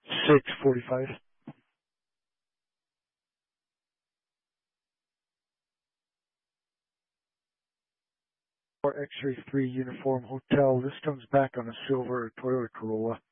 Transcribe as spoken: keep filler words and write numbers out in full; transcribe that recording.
six forty-five. For X-ray three Uniform Hotel, this comes back on a silver Toyota Corolla.